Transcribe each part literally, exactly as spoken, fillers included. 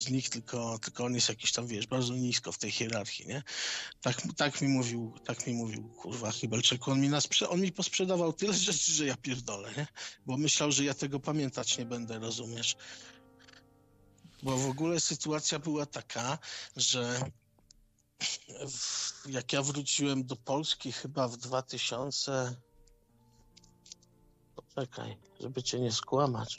z nich, tylko, tylko on jest jakiś tam, wiesz, bardzo nisko w tej hierarchii, nie? Tak, tak mi mówił, tak mi mówił, kurwa, Chybelczek. On mi, nas, on mi posprzedawał tyle rzeczy, że ja pierdolę, nie? Bo myślał, że ja tego pamiętać nie będę, rozumiesz? Bo w ogóle sytuacja była taka, że w, jak ja wróciłem do Polski chyba w dwa tysiące... Poczekaj, żeby cię nie skłamać.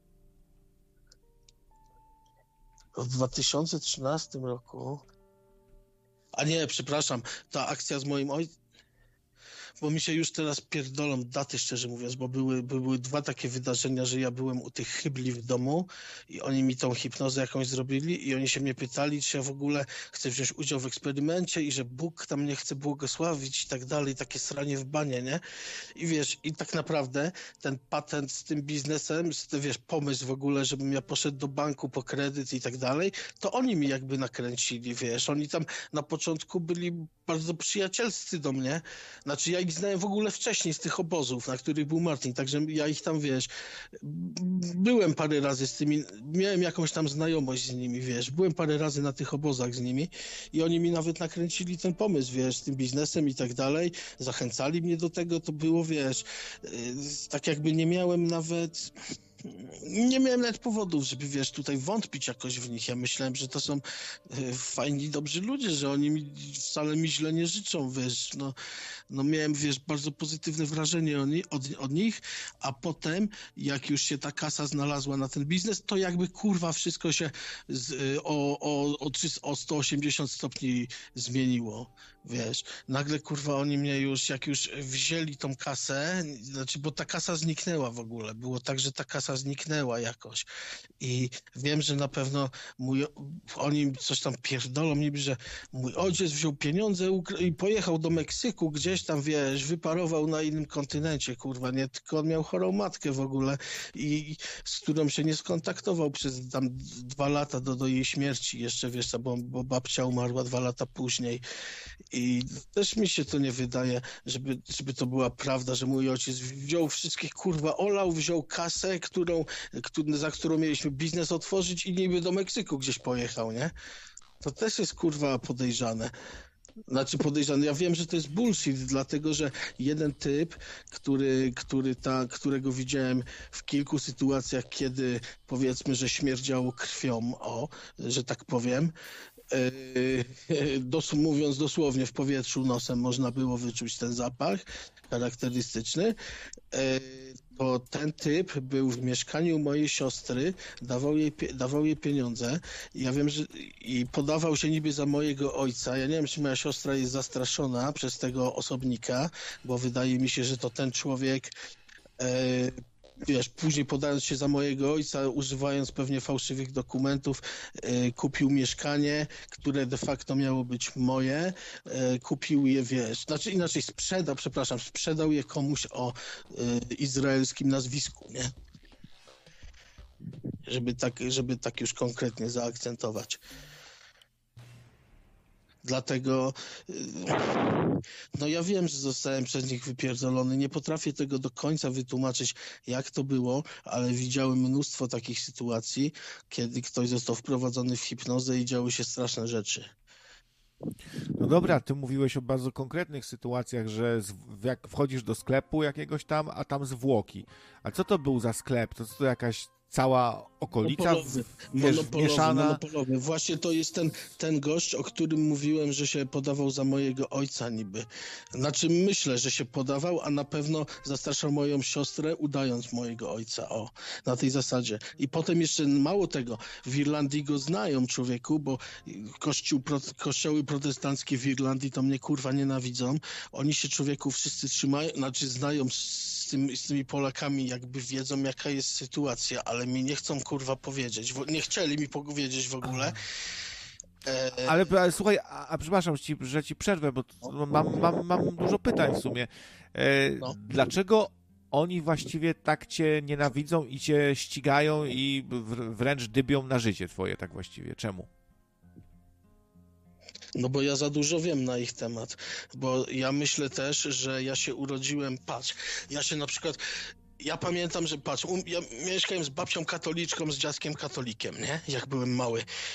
W dwa tysiące trzynastym roku... A nie, przepraszam, ta akcja z moim ojcem... Bo mi się już teraz pierdolą daty, szczerze mówiąc, bo były, były dwa takie wydarzenia, że ja byłem u tych chybli w domu i oni mi tą hipnozę jakąś zrobili i oni się mnie pytali, czy ja w ogóle chcę wziąć udział w eksperymencie i że Bóg tam mnie chce błogosławić i tak dalej, takie sranie w banie, nie? I wiesz, i tak naprawdę ten patent z tym biznesem, z tym, wiesz, pomysł w ogóle, żebym ja poszedł do banku po kredyt i tak dalej, to oni mi jakby nakręcili, wiesz, oni tam na początku byli bardzo przyjacielscy do mnie, znaczy ja ich znałem w ogóle wcześniej z tych obozów, na których był Martin, także ja ich tam, wiesz, byłem parę razy z tymi, miałem jakąś tam znajomość z nimi, wiesz, byłem parę razy na tych obozach z nimi i oni mi nawet nakręcili ten pomysł, wiesz, z tym biznesem i tak dalej, zachęcali mnie do tego, to było, wiesz, tak jakby nie miałem nawet... Nie miałem nawet powodów, żeby, wiesz, tutaj wątpić jakoś w nich. Ja myślałem, że to są y, fajni, dobrzy ludzie, że oni mi wcale mi źle nie życzą, wiesz, no, no miałem, wiesz, bardzo pozytywne wrażenie od, od, od nich, a potem, jak już się ta kasa znalazła na ten biznes, to jakby, kurwa, wszystko się z, y, o, o, o, o sto osiemdziesiąt stopni zmieniło, wiesz. Nagle, kurwa, oni mnie już, jak już wzięli tą kasę, znaczy, bo ta kasa zniknęła w ogóle, było tak, że ta kasa zniknęła jakoś i wiem, że na pewno mój, oni coś tam pierdolą niby, że mój ojciec wziął pieniądze i pojechał do Meksyku, gdzieś tam, wiesz, wyparował na innym kontynencie, kurwa, nie, tylko on miał chorą matkę w ogóle i z którą się nie skontaktował przez tam dwa lata do, do jej śmierci jeszcze, wiesz, bo, bo babcia umarła dwa lata później i też mi się to nie wydaje, żeby, żeby to była prawda, że mój ojciec wziął wszystkich, kurwa, olał, wziął kasę, którą, za którą mieliśmy biznes otworzyć i niby do Meksyku gdzieś pojechał, nie? To też jest, kurwa, podejrzane. Znaczy podejrzany. Ja wiem, że to jest bullshit, dlatego że jeden typ, który, który ta, którego widziałem w kilku sytuacjach, kiedy powiedzmy, że śmierdziało krwią, o, że tak powiem, yy, dos- mówiąc dosłownie w powietrzu nosem można było wyczuć ten zapach charakterystyczny, yy, to ten typ był w mieszkaniu mojej siostry, dawał jej, dawał jej pieniądze. Ja wiem, że i podawał się niby za mojego ojca. Ja nie wiem, czy moja siostra jest zastraszona przez tego osobnika, bo wydaje mi się, że to ten człowiek, e, wiesz, później podając się za mojego ojca, używając pewnie fałszywych dokumentów, e, kupił mieszkanie, które de facto miało być moje. E, kupił je, wiesz, znaczy inaczej sprzedał, przepraszam, sprzedał je komuś o e, izraelskim nazwisku, nie? Żeby tak, żeby tak już konkretnie zaakcentować. Dlatego no ja wiem, że zostałem przez nich wypierdolony. Nie potrafię tego do końca wytłumaczyć, jak to było, ale widziałem mnóstwo takich sytuacji, kiedy ktoś został wprowadzony w hipnozę i działy się straszne rzeczy. No dobra, ty mówiłeś o bardzo konkretnych sytuacjach, że z, jak wchodzisz do sklepu jakiegoś tam, a tam zwłoki. A co to był za sklep? To, to jakaś cała okolica monopolowy, wiesz, monopolowy, mieszana? monopolowy. Właśnie to jest ten, ten gość, o którym mówiłem, że się podawał za mojego ojca niby. Znaczy myślę, że się podawał, a na pewno zastraszał moją siostrę, udając mojego ojca. O, na tej zasadzie. I potem jeszcze mało tego, w Irlandii go znają, człowieku, bo kościół, pro, kościoły protestanckie w Irlandii to mnie kurwa nienawidzą. Oni się, człowieku, wszyscy trzymają, znaczy znają z, tym, z tymi Polakami, jakby wiedzą, jaka jest sytuacja, ale mi nie chcą kurwa powiedzieć. Nie chcieli mi powiedzieć w ogóle. E... Ale, ale słuchaj, a, a przepraszam, że ci, że ci przerwę, bo no, mam, mam, mam dużo pytań w sumie. E, no. Dlaczego oni właściwie tak cię nienawidzą i cię ścigają i wręcz dybią na życie twoje, tak właściwie? Czemu? No bo ja za dużo wiem na ich temat, bo ja myślę też, że ja się urodziłem, patrz, ja się na przykład, ja pamiętam, że patrz, um, ja mieszkałem z babcią katoliczką, z dziadkiem katolikiem, nie? Jak byłem mały.